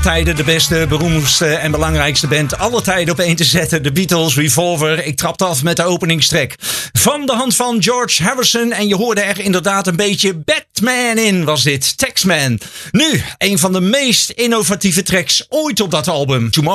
Tijden de beste, beroemdste en belangrijkste band aller tijden op één te zetten. De Beatles, Revolver. Ik trapte af met de openingstrek. Van de hand van George Harrison. En je hoorde er inderdaad een beetje Batman in, was dit. Taxman. Nu, een van de meest innovatieve tracks ooit op dat album.